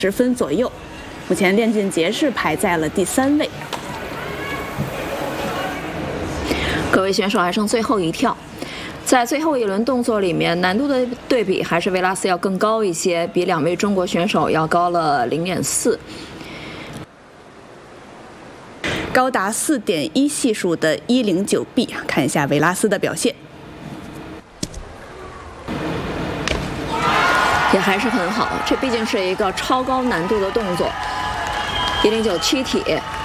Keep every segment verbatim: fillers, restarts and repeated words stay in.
十分左右。目前练俊杰是排在了第三位。 各位选手还剩最后一跳。 在最后一轮动作里面，难度的对比还是维拉斯要更高一些，比两位中国选手要高了 零点四， 高达 四点一 系数的 一零九 B， 看一下维拉斯的表现， 也还是很好。这毕竟是一个超高难度的动作， 一零九躯体。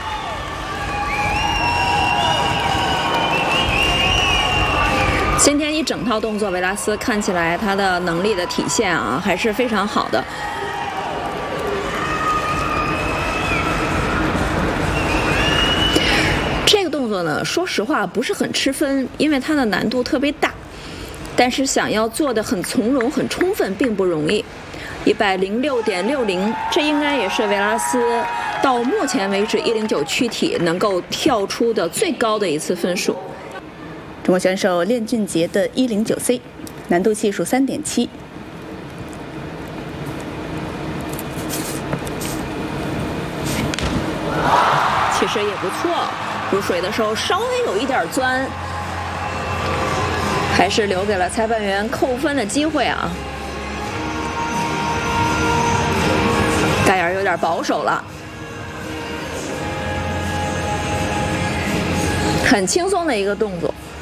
今天一整套动作，维拉斯看起来他的能力的体现啊，还是非常好的。这个动作呢，说实话不是很吃分，因为它的难度特别大，但是想要做得很从容、很充分，并不容易。一百零六点六零，这应该也是维拉斯到目前为止一零九躯体能够跳出的最高的一次分数。 中国选手练俊杰的 一零九 C， 难度系数 三点七。 其实也不错，入水的时候稍微有一点钻，还是留给了裁判员扣分的机会啊。盖尔有点保守了，很轻松的一个动作。